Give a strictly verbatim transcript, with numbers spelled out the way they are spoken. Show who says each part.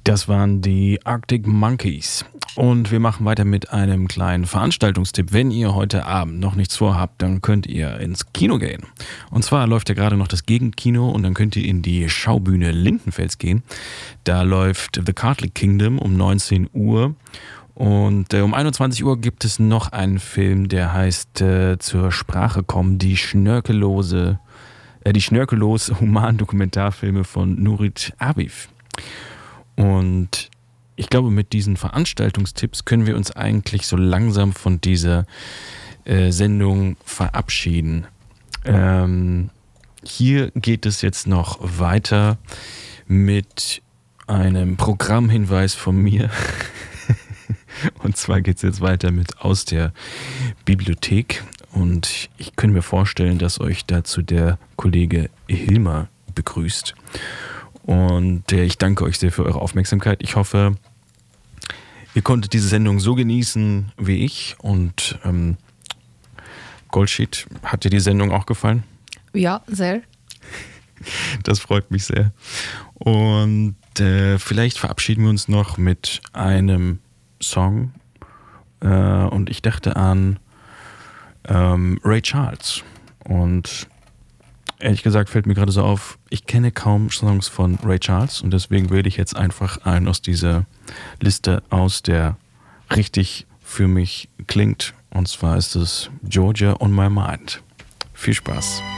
Speaker 1: Das waren die Arctic Monkeys. Und wir machen weiter mit einem kleinen Veranstaltungstipp. Wenn ihr heute Abend noch nichts vorhabt, dann könnt ihr ins Kino gehen. Und zwar läuft ja gerade noch das Gegenkino und dann könnt ihr in die Schaubühne Lindenfels gehen. Da läuft The Cardlick Kingdom um neunzehn Uhr. Und äh, um einundzwanzig Uhr gibt es noch einen Film, der heißt äh, Zur Sprache kommen, die schnörkellose, äh, die schnörkellos Human-Dokumentarfilme von Nurit Aviv. Und ich glaube, mit diesen Veranstaltungstipps können wir uns eigentlich so langsam von dieser äh, Sendung verabschieden. Ähm, hier geht es jetzt noch weiter mit einem Programmhinweis von mir. Und zwar geht es jetzt weiter mit Aus der Bibliothek. Und ich könnte mir vorstellen, dass euch dazu der Kollege Hilmar begrüßt. Und äh, ich danke euch sehr für eure Aufmerksamkeit. Ich hoffe, ihr konntet diese Sendung so genießen wie ich. Und ähm, Goldsheet, hat dir die Sendung auch gefallen?
Speaker 2: Ja, sehr.
Speaker 1: Das freut mich sehr. Und äh, vielleicht verabschieden wir uns noch mit einem Song. Äh, und ich dachte an ähm, Ray Charles. Und ehrlich gesagt fällt mir gerade so auf, ich kenne kaum Songs von Ray Charles und deswegen wähle ich jetzt einfach einen aus dieser Liste aus, der richtig für mich klingt. Und zwar ist es Georgia on My Mind. Viel Spaß.